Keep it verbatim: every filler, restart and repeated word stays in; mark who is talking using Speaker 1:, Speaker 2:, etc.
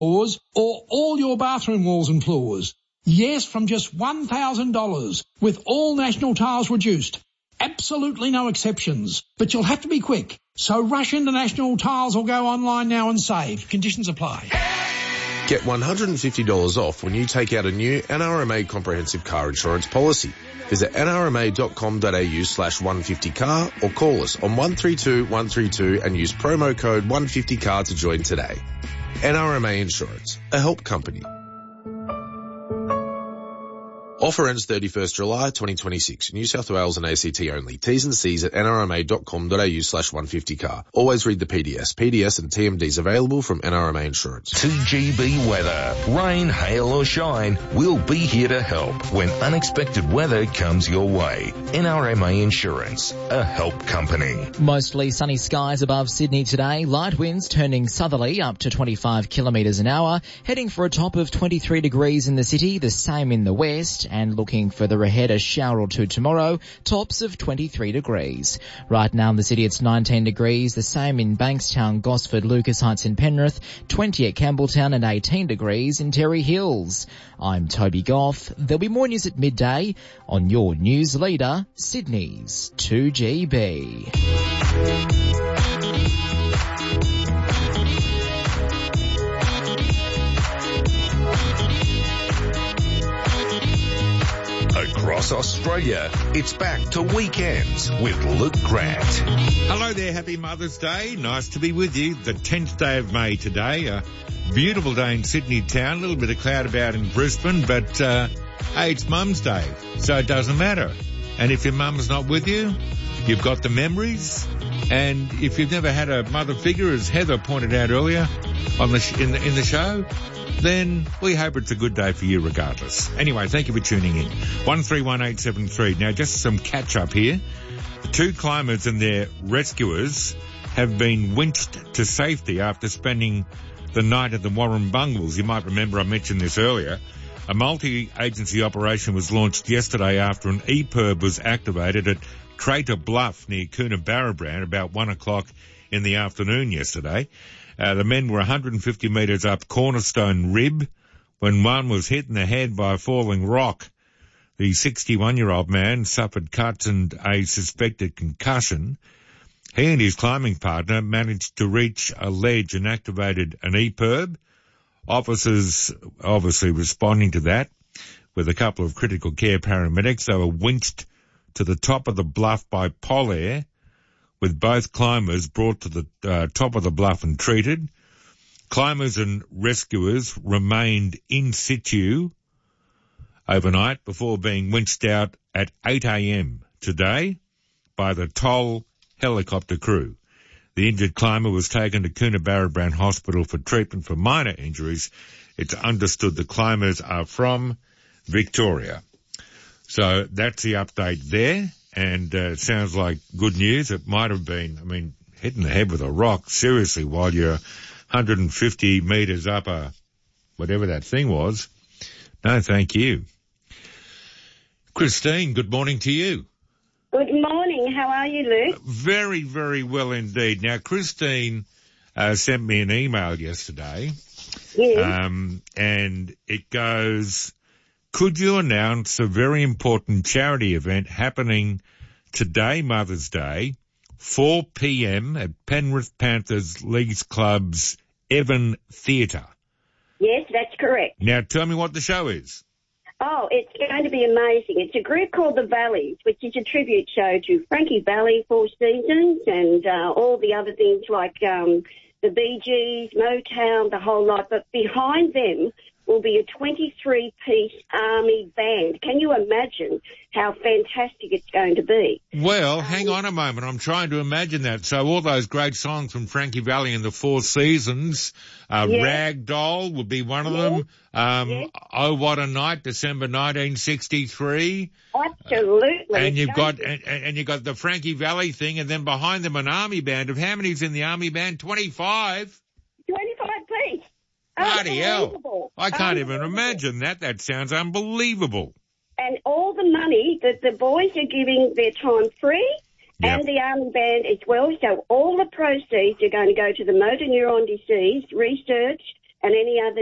Speaker 1: or all your bathroom walls and floors. Yes, from just one thousand dollars, with all National Tiles reduced. Absolutely no exceptions, but you'll have to be quick. So rush into National Tiles or go online now and save. Conditions apply.
Speaker 2: Get one hundred fifty dollars off when you take out a new N R M A comprehensive car insurance policy. Visit nrma.com.au slash 150car or call us on one three two one three two and use promo code one fifty car to join today. N R M A Insurance, a help company. Offer ends thirty-first July twenty twenty-six. New South Wales and A C T only. T's and C's at nrma.com.au slash 150car. Always read the P D S. P D S and T M Ds available from N R M A Insurance.
Speaker 3: two G B weather. Rain, hail or shine, we'll be here to help when unexpected weather comes your way. N R M A Insurance, a help company.
Speaker 4: Mostly sunny skies above Sydney today. Light winds turning southerly up to twenty-five kilometres an hour. Heading for a top of twenty-three degrees in the city. The same in the west. And looking further ahead, a shower or two tomorrow, tops of twenty-three degrees. Right now in the city it's nineteen degrees, the same in Bankstown, Gosford, Lucas Heights and Penrith, twenty at Campbelltown and eighteen degrees in Terry Hills. I'm Toby Goff. There'll be more news at midday on your news leader, Sydney's two G B.
Speaker 3: Across Australia, it's back to Weekends with Luke Grant.
Speaker 5: Hello there, happy Mother's Day. Nice to be with you. The tenth day of May today. A beautiful day in Sydney town. A little bit of cloud about in Brisbane, but uh, hey, it's Mum's Day, so it doesn't matter. And if your mum's not with you, you've got the memories. And if you've never had a mother figure, as Heather pointed out earlier on the sh- in the in the show, then we hope it's a good day for you regardless. Anyway, thank you for tuning in. one three one eight seven three. Now, just some catch-up here. The two climbers and their rescuers have been winched to safety after spending the night at the Warren Bungalows. You might remember I mentioned this earlier. A multi-agency operation was launched yesterday after an E P I R B was activated at Crater Bluff near Coonabarabran about one o'clock in the afternoon yesterday. Uh, the men were one hundred fifty metres up Cornerstone Rib when one was hit in the head by a falling rock. The sixty-one-year-old man suffered cuts and a suspected concussion. He and his climbing partner managed to reach a ledge and activated an E P I R B. Officers obviously responding to that with a couple of critical care paramedics. They were winched to the top of the bluff by Polair, with both climbers brought to the uh, top of the bluff and treated. Climbers and rescuers remained in situ overnight before being winched out at eight a.m. today by the Toll helicopter crew. The injured climber was taken to Coonabarabran Hospital for treatment for minor injuries. It's understood the climbers are from Victoria. So that's the update there. And uh, it sounds like good news. It might have been, I mean, hitting the head with a rock, seriously, while you're one hundred fifty metres up a, whatever that thing was. No, thank you. Christine, good morning to you.
Speaker 6: Good morning. How are you, Luke?
Speaker 5: Very, very well indeed. Now, Christine uh, sent me an email yesterday.
Speaker 6: Yes.
Speaker 5: Um, and it goes, could you announce a very important charity event happening today, Mother's Day, four p.m. at Penrith Panthers Leagues Club's Evan Theatre?
Speaker 6: Yes, that's correct.
Speaker 5: Now, tell me what the show is.
Speaker 6: Oh, it's going to be amazing. It's a group called The Valleys, which is a tribute show to Frankie Valli, Four Seasons, and uh, all the other things like um, the Bee Gees, Motown, the whole lot. But behind them will be a twenty-three piece army band. Can you imagine how fantastic it's going to be?
Speaker 5: Well,
Speaker 6: um,
Speaker 5: hang on a moment. I'm trying to imagine that. So all those great songs from Frankie Valli and the Four Seasons, uh,
Speaker 6: yes.
Speaker 5: Rag Doll would be one of
Speaker 6: yes.
Speaker 5: them. Um,
Speaker 6: yes.
Speaker 5: Oh, What a Night, December nineteen sixty-three.
Speaker 6: Absolutely.
Speaker 5: And you've got, and, and you've got the Frankie Valli thing, and then behind them an army band of how many's in the army band? twenty-five.
Speaker 6: twenty-five piece.
Speaker 5: Bloody hell. I can't even imagine that. That sounds unbelievable.
Speaker 6: And all the money that the boys are giving their time free, yep. and the army band as well. So all the proceeds are going to go to the motor neuron disease research and any other